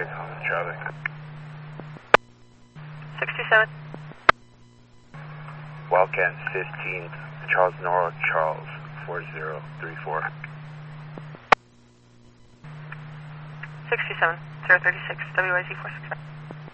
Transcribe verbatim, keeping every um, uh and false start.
Good, on the traffic. sixty-seven. Wildcat fifteen, Charles Nora, Charles, four zero three four. sixty-seven, zero thirty-six, W I Z four six seven.